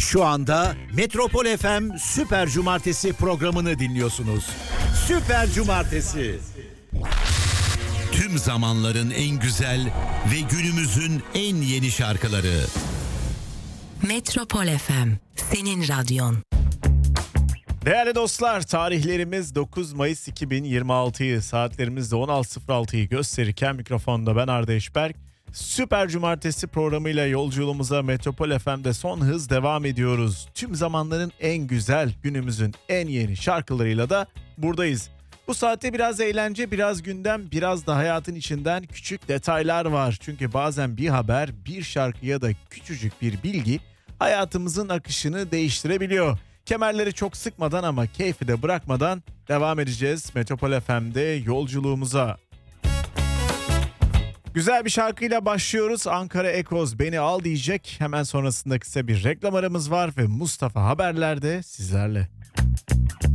Şu anda Metropol FM Süper Cumartesi programını dinliyorsunuz. Süper Cumartesi. Tüm zamanların en güzel ve günümüzün en yeni şarkıları. Metropol FM, senin radyon. Değerli dostlar, tarihlerimiz 9 Mayıs 2026'yı, saatlerimiz de 16.06'yı gösterirken mikrofonda ben Arda Eşberk. Süper Cumartesi programıyla yolculuğumuza Metropol FM'de son hız devam ediyoruz. Tüm zamanların en güzel, günümüzün en yeni şarkılarıyla da buradayız. Bu saatte biraz eğlence, biraz gündem, biraz da hayatın içinden küçük detaylar var. Çünkü bazen bir haber, bir şarkı ya da küçücük bir bilgi hayatımızın akışını değiştirebiliyor. Kemerleri çok sıkmadan ama keyfi de bırakmadan devam edeceğiz Metropol FM'de yolculuğumuza. Güzel bir şarkıyla başlıyoruz. Ankara Ekoz Beni Al diyecek. Hemen sonrasında kısa bir reklam aramız var ve Mustafa Haberler'de sizlerle.